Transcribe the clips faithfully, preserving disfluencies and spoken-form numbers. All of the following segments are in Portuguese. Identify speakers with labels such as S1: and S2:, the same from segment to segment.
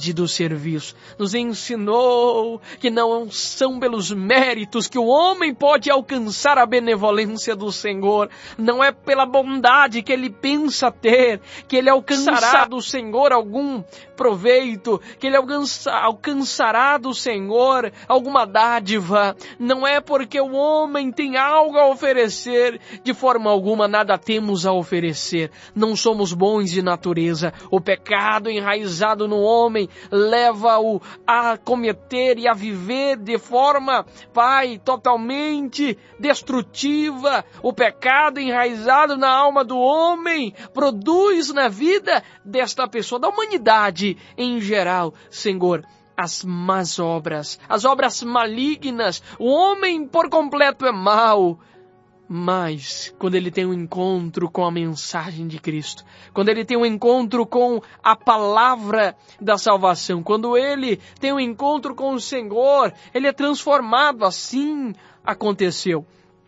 S1: dignidade do serviço. Nos ensinou que não são pelos méritos que o homem pode alcançar a benevolência do Senhor. Não é pela bondade que ele pensa ter, que ele alcançará do Senhor algum proveito, que ele alcança, alcançará do Senhor alguma dádiva. Não é porque o homem tem algo a oferecer, de forma alguma nada temos a oferecer. Não somos bons de natureza. O pecado enraizado no homem leva-o a cometer e a viver de forma, Pai, totalmente destrutiva. O pecado enraizado na alma do homem produz na vida desta pessoa, da humanidade em geral, Senhor, as más obras, as obras malignas. O homem por completo é mau. Mas, quando ele tem um encontro com a mensagem de Cristo, quando ele tem um encontro com a palavra da salvação, quando ele tem um encontro com o Senhor, ele é transformado. Assim aconteceu.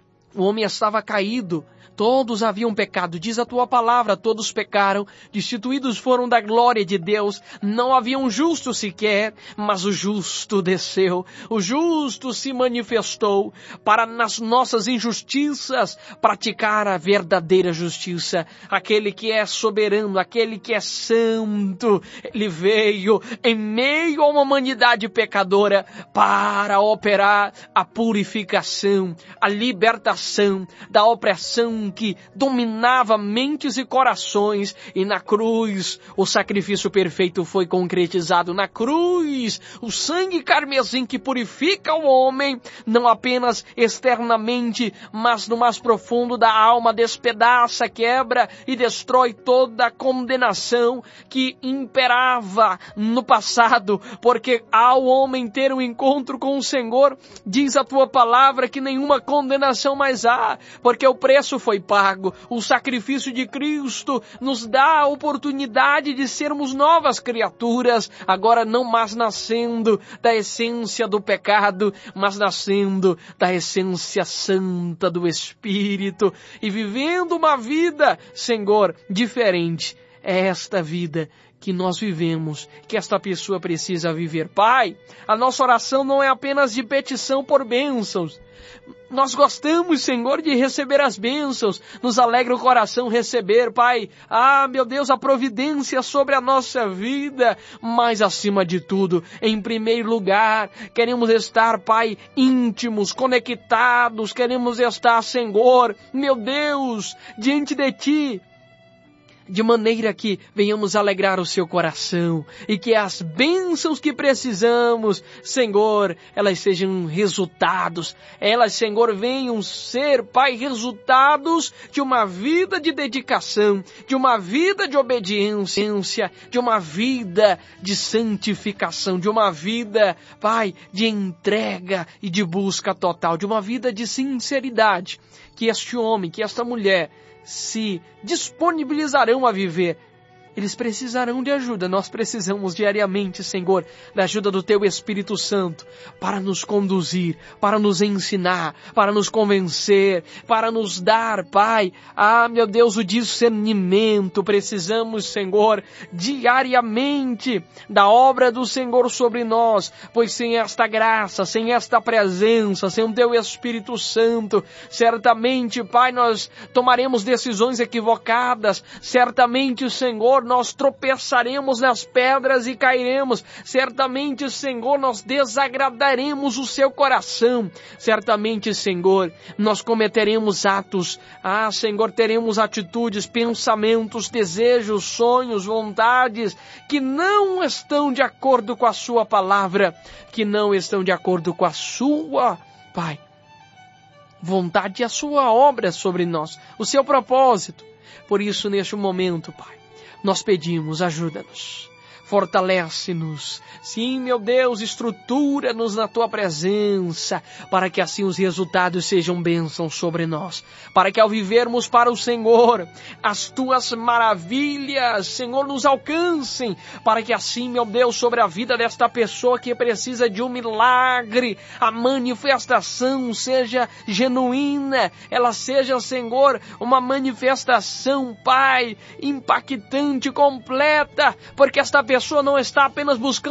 S1: O homem estava caído, todos haviam pecado, diz a tua palavra, todos pecaram, destituídos foram da glória de Deus, não havia um justo sequer, mas o justo desceu, o justo se manifestou para nas nossas injustiças praticar a verdadeira justiça. Aquele que é soberano, aquele que é santo, ele veio em meio a uma humanidade pecadora para operar a purificação, a libertação da opressão que dominava mentes e corações, e na cruz o sacrifício perfeito foi concretizado. Na cruz, o sangue carmesim que purifica o homem, não apenas externamente, mas no mais profundo da alma, despedaça, quebra e destrói toda a condenação que imperava no passado, porque ao homem ter um encontro com o Senhor, diz a tua palavra que nenhuma condenação mais há, porque o preço foi pago. O sacrifício de Cristo nos dá a oportunidade de sermos novas criaturas, agora não mais nascendo da essência do pecado, mas nascendo da essência santa do Espírito e vivendo uma vida, Senhor, diferente. É esta vida que nós vivemos, que esta pessoa precisa viver. Pai, a nossa oração não é apenas de petição por bênçãos. Nós gostamos, Senhor, de receber as bênçãos. Nos alegra o coração receber, Pai. Ah, meu Deus, a providência sobre a nossa vida. Mas, acima de tudo, em primeiro lugar, queremos estar, Pai, íntimos, conectados. Queremos estar, Senhor, meu Deus, diante de Ti, de maneira que venhamos alegrar o seu coração e que as bênçãos que precisamos, Senhor, elas sejam resultados, elas, Senhor, venham ser, Pai, resultados de uma vida de dedicação, de uma vida de obediência, de uma vida de santificação, de uma vida, Pai, de entrega e de busca total, de uma vida de sinceridade, que este homem, que esta mulher se disponibilizarão a viver. Eles precisarão de ajuda. Nós precisamos diariamente, Senhor, da ajuda do Teu Espírito Santo para nos conduzir, para nos ensinar, para nos convencer, para nos dar, Pai, ah, meu Deus, o discernimento. Precisamos, Senhor, diariamente da obra do Senhor sobre nós, pois sem esta graça, sem esta presença, sem o Teu Espírito Santo, certamente, Pai, nós tomaremos decisões equivocadas. Certamente, Senhor, nós tropeçaremos nas pedras e cairemos. Certamente, Senhor, nós desagradaremos o seu coração. Certamente, Senhor, nós cometeremos atos. Ah, Senhor, teremos atitudes, pensamentos, desejos, sonhos, vontades que não estão de acordo com a sua palavra, que não estão de acordo com a sua, Pai, vontade e a sua obra sobre nós, o seu propósito. Por isso, neste momento, Pai, nós pedimos, ajuda-nos, fortalece-nos. Sim, meu Deus, estrutura-nos na Tua presença, para que assim os resultados sejam bênçãos sobre nós. Para que ao vivermos para o Senhor, as Tuas maravilhas, Senhor, nos alcancem. Para que assim, meu Deus, sobre a vida desta pessoa que precisa de um milagre, a manifestação seja genuína. Ela seja, Senhor, uma manifestação, Pai, impactante, completa. Porque esta pessoa não está apenas buscando